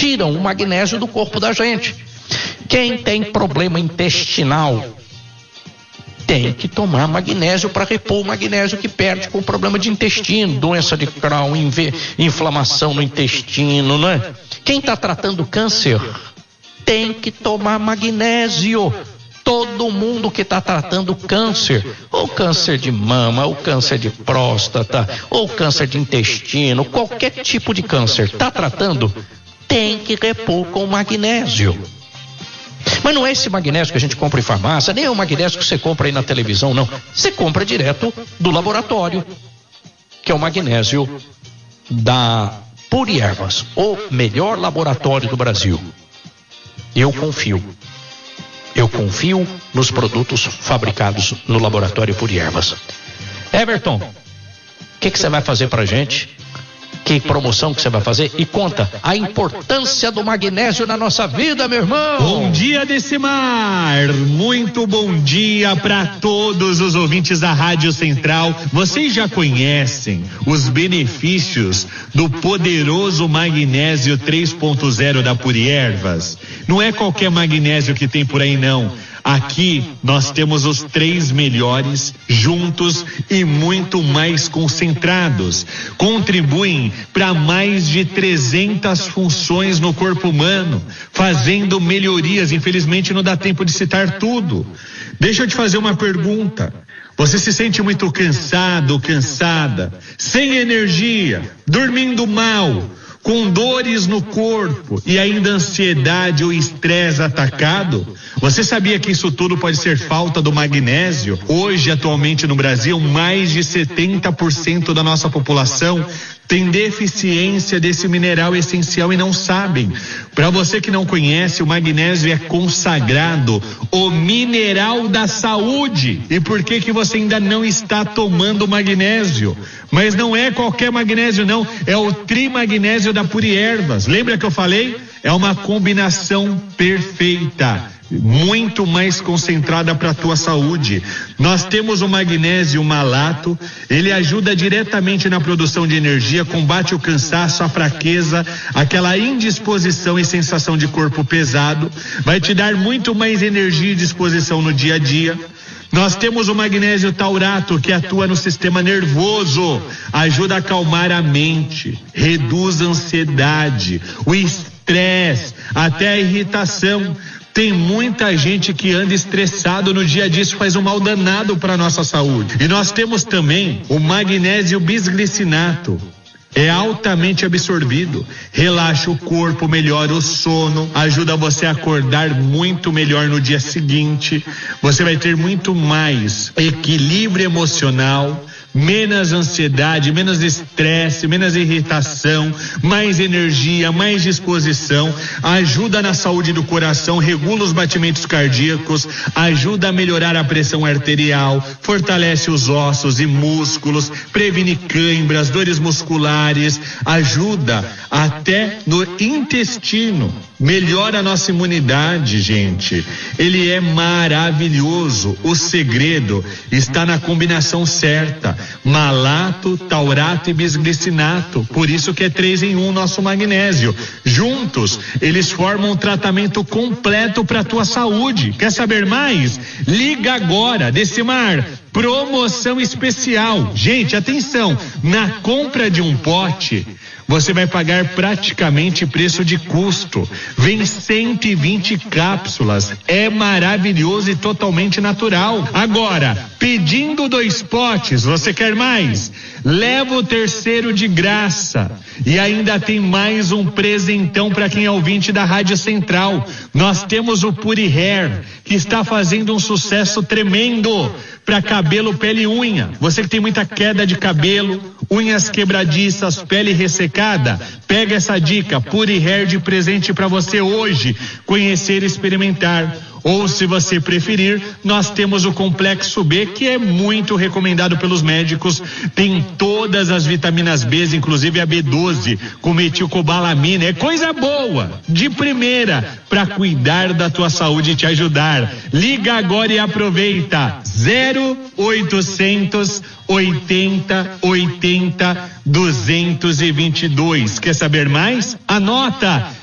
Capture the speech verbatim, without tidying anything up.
tiram o magnésio do corpo da gente. Quem tem problema intestinal tem que tomar magnésio para repor o magnésio que perde com problema de intestino, doença de Crohn, inflamação no intestino, não é? Quem está tratando câncer tem que tomar magnésio. Todo mundo que está tratando câncer, ou câncer de mama, ou câncer de próstata, ou câncer de intestino, qualquer tipo de câncer, está tratando, tem que repor com magnésio. Mas não é esse magnésio que a gente compra em farmácia, nem é o magnésio que você compra aí na televisão, não. Você compra direto do laboratório, que é o magnésio da Puri Ervas, o melhor laboratório do Brasil. Eu confio. Eu confio nos produtos fabricados no laboratório Puri Ervas. Everton, o que que você vai fazer pra gente? Que promoção que você vai fazer? E conta a importância do magnésio na nossa vida, meu irmão. Bom dia, Decimar. Muito bom dia para todos os ouvintes da Rádio Central. Vocês já conhecem os benefícios do poderoso magnésio três ponto zero da Puri Ervas? Não é qualquer magnésio que tem por aí, não. Aqui nós temos os três melhores juntos e muito mais concentrados. Contribuem para mais de trezentas funções no corpo humano, fazendo melhorias. Infelizmente não dá tempo de citar tudo. Deixa eu te fazer uma pergunta. Você se sente muito cansado, cansada, sem energia, dormindo mal, com dores no corpo e ainda ansiedade ou estresse atacado? Você sabia que isso tudo pode ser falta do magnésio? Hoje, atualmente no Brasil, mais de setenta por cento da nossa população tem deficiência desse mineral essencial e não sabem. Para você que não conhece, o magnésio é consagrado o mineral da saúde. E por que que você ainda não está tomando magnésio? Mas não é qualquer magnésio, não. É o trimagnésio da Puri Ervas. Lembra que eu falei? É uma combinação perfeita, muito mais concentrada para a tua saúde. Nós temos o magnésio malato, ele ajuda diretamente na produção de energia, combate o cansaço, a fraqueza, aquela indisposição e sensação de corpo pesado, vai te dar muito mais energia e disposição no dia a dia. Nós temos o magnésio taurato, que atua no sistema nervoso, ajuda a acalmar a mente, reduz a ansiedade, o estresse, até a irritação. Tem muita gente que anda estressado no dia a dia, isso faz um mal danado para a nossa saúde. E nós temos também o magnésio bisglicinato. É altamente absorvido, relaxa o corpo, melhora o sono, ajuda você a acordar muito melhor no dia seguinte. Você vai ter muito mais equilíbrio emocional, menos ansiedade, menos estresse, menos irritação, mais energia, mais disposição, ajuda na saúde do coração, regula os batimentos cardíacos, ajuda a melhorar a pressão arterial, fortalece os ossos e músculos, previne câimbras, dores musculares, ajuda até no intestino, melhora a nossa imunidade, gente. Ele é maravilhoso. O segredo está na combinação certa: malato, taurato e bisglicinato. Por isso que é três em um nosso magnésio. Juntos, eles formam um tratamento completo para a tua saúde. Quer saber mais? Liga agora, Decimar. Promoção especial. Gente, atenção, na compra de um pote, você vai pagar praticamente preço de custo. Vem cento e vinte cápsulas. É maravilhoso e totalmente natural. Agora, pedindo dois potes, você quer mais? Leva o terceiro de graça. E ainda tem mais um presentão para quem é ouvinte da Rádio Central. Nós temos o Puri Hair, que está fazendo um sucesso tremendo para cabelo, pele e unha. Você que tem muita queda de cabelo, unhas quebradiças, pele ressecada, pega essa dica, Puri Hair de presente para você hoje conhecer e experimentar. Ou, se você preferir, nós temos o Complexo B, que é muito recomendado pelos médicos. Tem todas as vitaminas B, inclusive a B doze, com metilcobalamina. É coisa boa, de primeira, para cuidar da tua saúde e te ajudar. Liga agora e aproveita. zero oitocentos oitenta oitenta duzentos e vinte e dois. Quer saber mais? Anota: